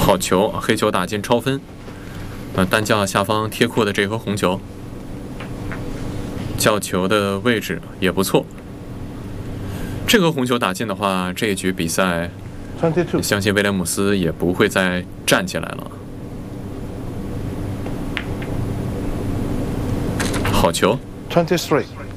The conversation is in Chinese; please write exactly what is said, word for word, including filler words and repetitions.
好球，黑球打进超分。呃，单将下方贴库的这颗红球，叫球的位置也不错。这颗红球打进的话，这一局比赛，相信威廉姆斯也不会再站起来了。好球。 twenty-three